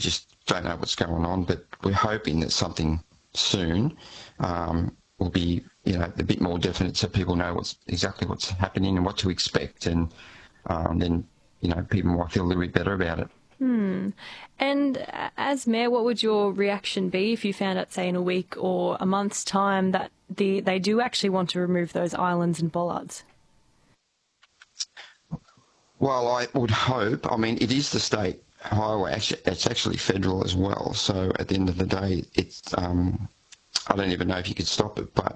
just don't know what's going on, but we're hoping that something soon will be, a bit more definite, so people know exactly what's happening and what to expect, and then, people might feel a little bit better about it. And as Mayor, what would your reaction be if you found out, say, in a week or a month's time that they do actually want to remove those islands and bollards? Well, I would hope. I mean, it is the state highway. It's actually federal as well. So at the end of the day, it's I don't even know if you could stop it, but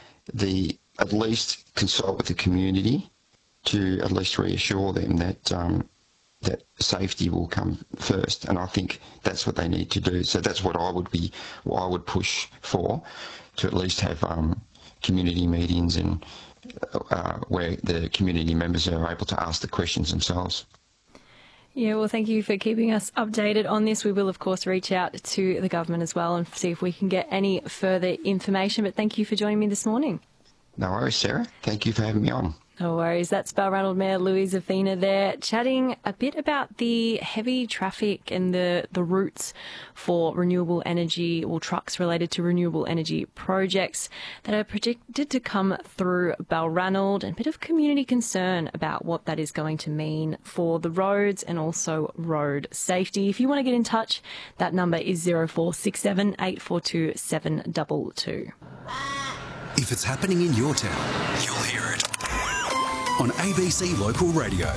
at least consult with the community to at least reassure them that that safety will come first, and I think that's what they need to do. So that's what I would push for, to at least have community meetings and where the community members are able to ask the questions themselves. Yeah, well, thank you for keeping us updated on this. We will, of course, reach out to the government as well and see if we can get any further information. But thank you for joining me this morning. No worries, Sarah. Thank you for having me on. No worries. That's Balranald Mayor Louise Avina there, chatting a bit about the heavy traffic and the routes for renewable energy, or trucks related to renewable energy projects that are projected to come through Balranald, and a bit of community concern about what that is going to mean for the roads and also road safety. If you want to get in touch, that number is 0467 842 722. If it's happening in your town, you'll hear it on ABC Local Radio.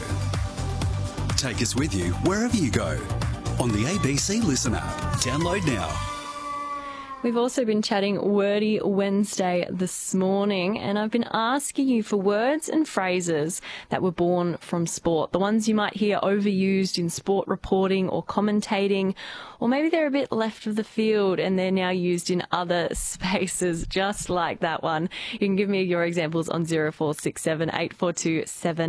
Take us with you wherever you go on the ABC Listen app. Download now. We've also been chatting Wordy Wednesday this morning, and I've been asking you for words and phrases that were born from sport, the ones you might hear overused in sport reporting or commentating, or maybe they're a bit left of the field and they're now used in other spaces, just like that one. You can give me your examples on 0467 842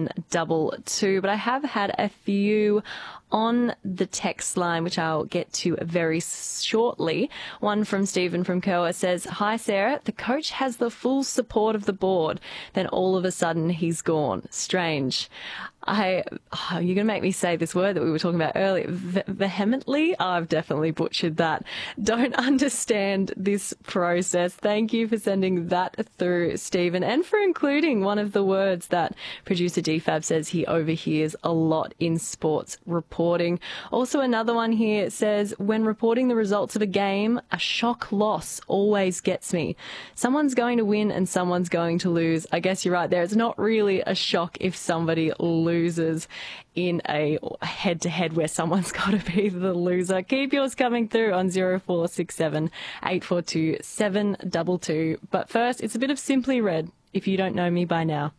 722, but I have had a few on the text line, which I'll get to very shortly. One from Stephen from Kerwa says, "Hi Sarah, the coach has the full support of the board. Then all of a sudden he's gone. Strange." You're going to make me say this word that we were talking about earlier. Vehemently? I've definitely butchered that. Don't understand this process. Thank you for sending that through, Stephen, and for including one of the words that producer DFAB says he overhears a lot in sports reporting. Also, another one here says, "When reporting the results of a game, a shock loss always gets me. Someone's going to win and someone's going to lose." I guess you're right there. It's not really a shock if somebody loses in a head-to-head where someone's got to be the loser. Keep yours coming through on 0467 842 722. But first, it's a bit of Simply Red, If You Don't Know Me By Now.